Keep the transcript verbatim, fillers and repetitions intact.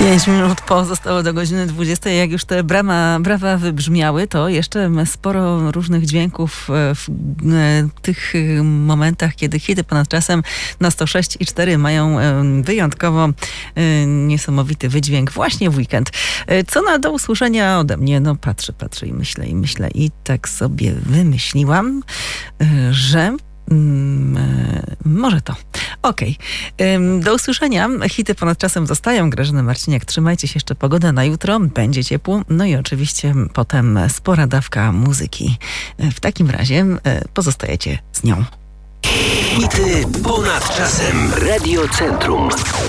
Pięć minut po zostało do godziny dwudziestej. Jak już te brama, brawa wybrzmiały, to jeszcze sporo różnych dźwięków w tych momentach, kiedy hity ponad czasem na sto sześć i cztery mają wyjątkowo niesamowity wydźwięk właśnie w weekend. Co na do usłyszenia ode mnie? No patrzę, patrzę i myślę, i myślę i tak sobie wymyśliłam, że Hmm, może to. Okej. Okay. Do usłyszenia. Hity ponad czasem zostają. Grażyna Marciniak. Trzymajcie się jeszcze. Pogoda na jutro. Będzie ciepło. No i oczywiście potem spora dawka muzyki. W takim razie pozostajecie z nią. Hity ponad czasem. Radio Centrum.